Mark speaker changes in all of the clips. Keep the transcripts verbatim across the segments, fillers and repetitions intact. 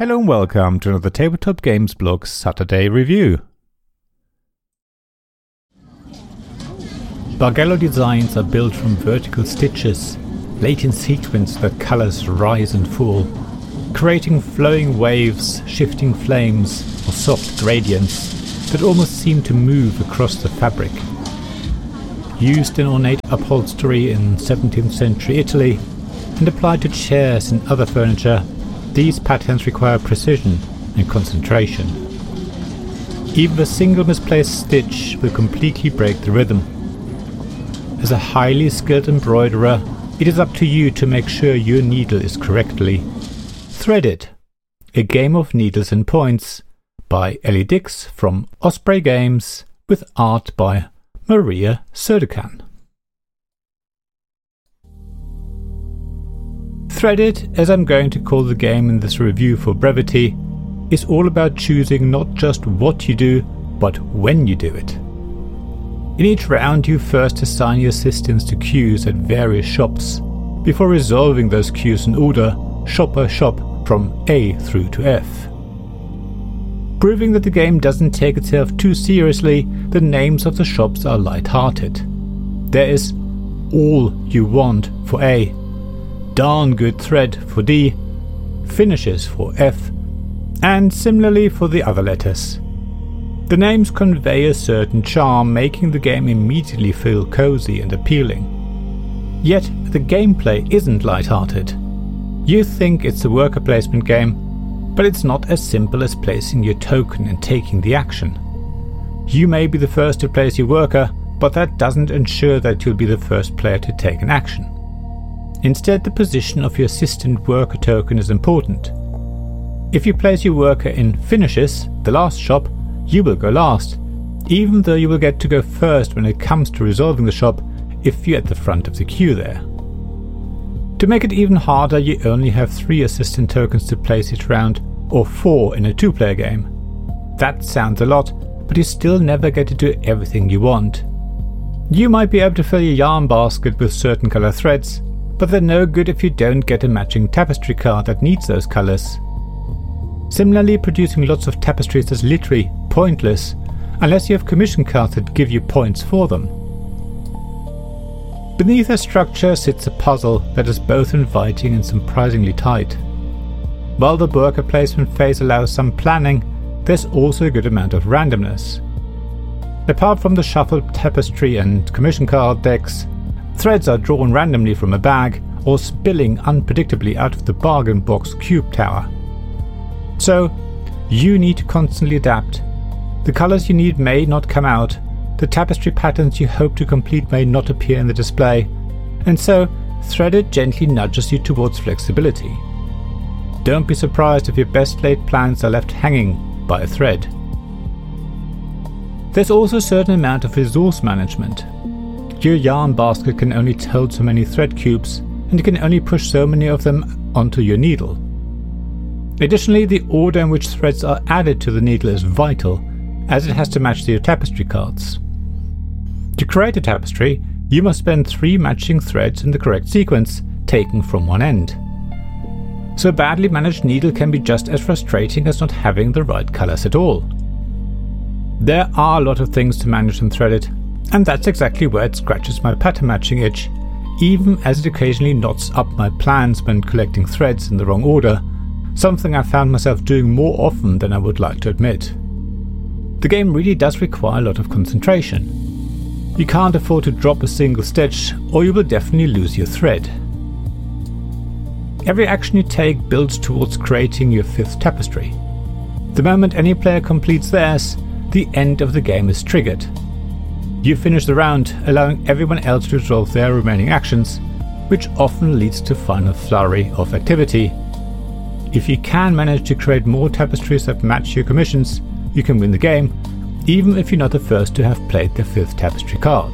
Speaker 1: Hello and welcome to another Tabletop Games Blog Saturday review. Bargello designs are built from vertical stitches, laid in sequence so that colours rise and fall, creating flowing waves, shifting flames, or soft gradients that almost seem to move across the fabric. Used in ornate upholstery in seventeenth century Italy and applied to chairs and other furniture, these patterns require precision and concentration. Even a single misplaced stitch will completely break the rhythm. As a highly skilled embroiderer, it is up to you to make sure your needle is correctly threaded. A game of needles and points by Ellie Dix from Osprey Games with art by Maria Söderkan. Threaded, as I'm going to call the game in this review for brevity, is all about choosing not just what you do, but when you do it. In each round you first assign your assistants to queues at various shops, before resolving those queues in order, shop by shop, from A through to F. Proving that the game doesn't take itself too seriously, the names of the shops are light-hearted. There is All You Want for A, Darn Good Thread for D, Finishes for F, and similarly for the other letters. The names convey a certain charm, making the game immediately feel cozy and appealing. Yet the gameplay isn't light-hearted. You think it's a worker placement game, but it's not as simple as placing your token and taking the action. You may be the first to place your worker, but that doesn't ensure that you'll be the first player to take an action. Instead, the position of your assistant worker token is important. If you place your worker in Finishes, the last shop, you will go last, even though you will get to go first when it comes to resolving the shop if you're at the front of the queue there. To make it even harder, you only have three assistant tokens to place each round, or four in a two-player game. That sounds a lot, but you still never get to do everything you want. You might be able to fill your yarn basket with certain color threads, but they're no good if you don't get a matching tapestry card that needs those colors. Similarly, producing lots of tapestries is literally pointless unless you have commission cards that give you points for them. Beneath the structure sits a puzzle that is both inviting and surprisingly tight. While the worker placement phase allows some planning, there's also a good amount of randomness. Apart from the shuffled tapestry and commission card decks, threads are drawn randomly from a bag or spilling unpredictably out of the bargain box cube tower. So, you need to constantly adapt. The colors you need may not come out, the tapestry patterns you hope to complete may not appear in the display, and so Threaded gently nudges you towards flexibility. Don't be surprised if your best laid plans are left hanging by a thread. There's also a certain amount of resource management. Your yarn basket can only hold so many thread cubes, and you can only push so many of them onto your needle. Additionally, the order in which threads are added to the needle is vital, as it has to match your tapestry cards. To create a tapestry, you must spend three matching threads in the correct sequence, taken from one end. So a badly managed needle can be just as frustrating as not having the right colors at all. There are a lot of things to manage in Threaded, and that's exactly where it scratches my pattern matching itch, even as it occasionally knots up my plans when collecting threads in the wrong order, something I found myself doing more often than I would like to admit. The game really does require a lot of concentration. You can't afford to drop a single stitch, or you will definitely lose your thread. Every action you take builds towards creating your fifth tapestry. The moment any player completes theirs, the end of the game is triggered. You finish the round, allowing everyone else to resolve their remaining actions, which often leads to a final flurry of activity. If you can manage to create more tapestries that match your commissions, you can win the game, even if you're not the first to have played the fifth tapestry card.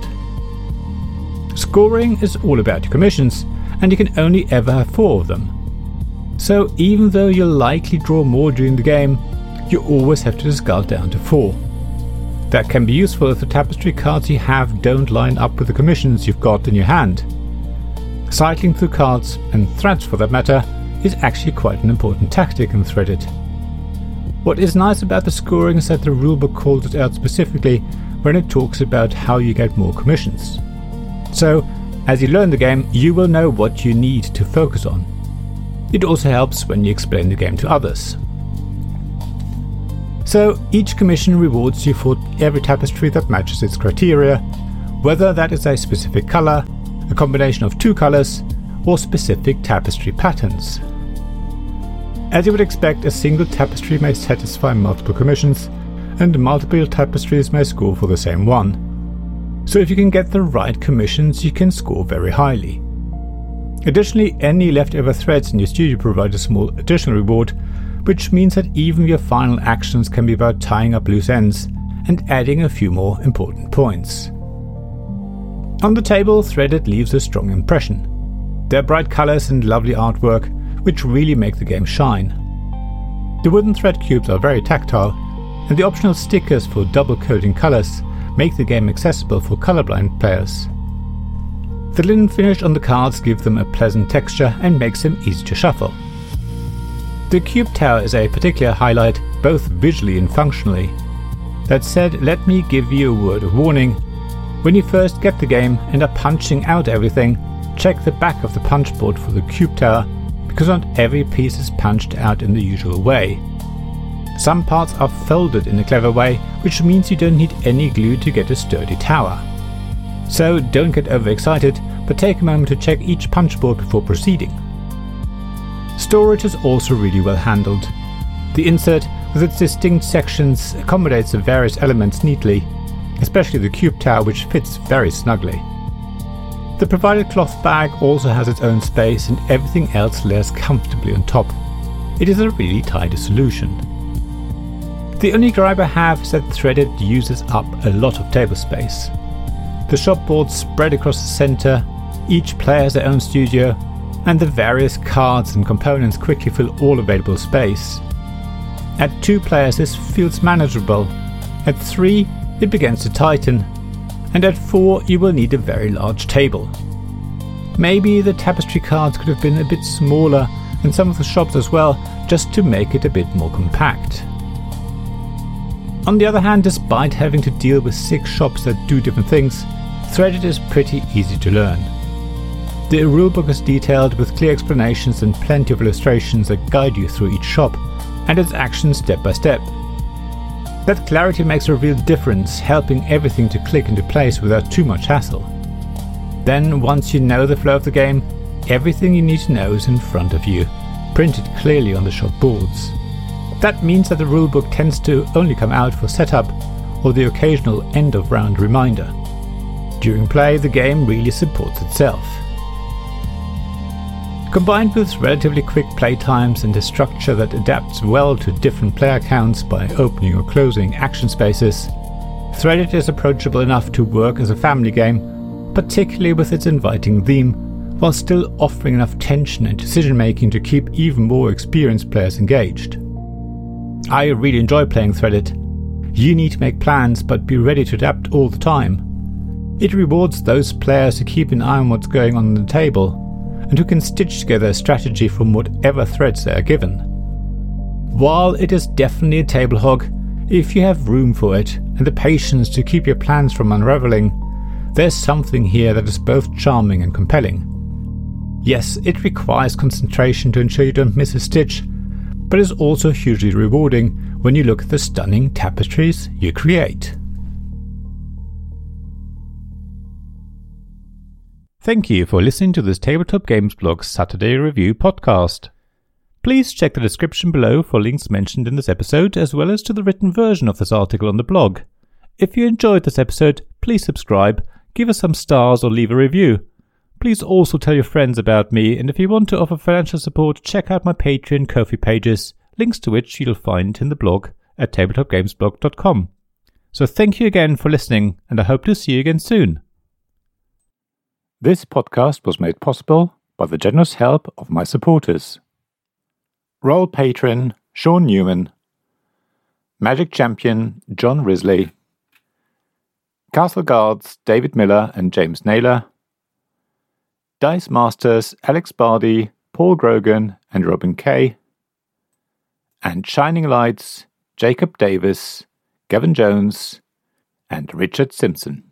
Speaker 1: Scoring is all about your commissions, and you can only ever have four of them. So even though you'll likely draw more during the game, you always have to discard down to four. That can be useful if the tapestry cards you have don't line up with the commissions you've got in your hand. Cycling through cards, and threads for that matter, is actually quite an important tactic in Threaded. What is nice about the scoring is that the rulebook calls it out specifically when it talks about how you get more commissions. So, as you learn the game, you will know what you need to focus on. It also helps when you explain the game to others. So, each commission rewards you for every tapestry that matches its criteria, whether that is a specific colour, a combination of two colours, or specific tapestry patterns. As you would expect, a single tapestry may satisfy multiple commissions, and multiple tapestries may score for the same one. So if you can get the right commissions, you can score very highly. Additionally, any leftover threads in your studio provide a small additional reward, which means that even your final actions can be about tying up loose ends and adding a few more important points. On the table, Threaded leaves a strong impression. Their bright colours and lovely artwork, which really make the game shine. The wooden thread cubes are very tactile, and the optional stickers for double coding colours make the game accessible for colorblind players. The linen finish on the cards gives them a pleasant texture and makes them easy to shuffle. The cube tower is a particular highlight, both visually and functionally. That said, let me give you a word of warning. When you first get the game and are punching out everything, check the back of the punch board for the cube tower, because not every piece is punched out in the usual way. Some parts are folded in a clever way, which means you don't need any glue to get a sturdy tower. So don't get overexcited, but take a moment to check each punch board before proceeding. Storage is also really well handled. The insert, with its distinct sections, accommodates the various elements neatly, especially the cube tower, which fits very snugly. The provided cloth bag also has its own space, and everything else layers comfortably on top. It is a really tidy solution. The only gripe I have is that Threaded uses up a lot of table space. The shop boards spread across the centre, each player has their own studio, and the various cards and components quickly fill all available space. At two players this feels manageable, at three it begins to tighten, and at four you will need a very large table. Maybe the tapestry cards could have been a bit smaller, and some of the shops as well, just to make it a bit more compact. On the other hand, despite having to deal with six shops that do different things, Threaded is pretty easy to learn. The rulebook is detailed with clear explanations and plenty of illustrations that guide you through each shop and its actions step by step. That clarity makes a real difference, helping everything to click into place without too much hassle. Then, once you know the flow of the game, everything you need to know is in front of you, printed clearly on the shop boards. That means that the rulebook tends to only come out for setup or the occasional end-of-round reminder. During play, the game really supports itself. Combined with relatively quick play times and a structure that adapts well to different player counts by opening or closing action spaces, Threaded is approachable enough to work as a family game, particularly with its inviting theme, while still offering enough tension and decision-making to keep even more experienced players engaged. I really enjoy playing Threaded. You need to make plans, but be ready to adapt all the time. It rewards those players who keep an eye on what's going on on the table, and who can stitch together a strategy from whatever threads they are given. While it is definitely a table hog, if you have room for it and the patience to keep your plans from unravelling, there's something here that is both charming and compelling. Yes, it requires concentration to ensure you don't miss a stitch, but is also hugely rewarding when you look at the stunning tapestries you create. Thank you for listening to this Tabletop Games Blog Saturday Review podcast. Please check the description below for links mentioned in this episode, as well as to the written version of this article on the blog. If you enjoyed this episode, please subscribe, give us some stars or leave a review. Please also tell your friends about me, and if you want to offer financial support, check out my Patreon and Ko-fi pages, links to which you'll find in the blog at tabletop games blog dot com. So thank you again for listening, and I hope to see you again soon. This podcast was made possible by the generous help of my supporters. Royal Patron Sean Newman, Magic Champion John Risley, Castle Guards David Miller and James Naylor, Dice Masters Alex Bardi, Paul Grogan and Robin Kay. And Shining Lights, Jacob Davis, Gavin Jones, and Richard Simpson.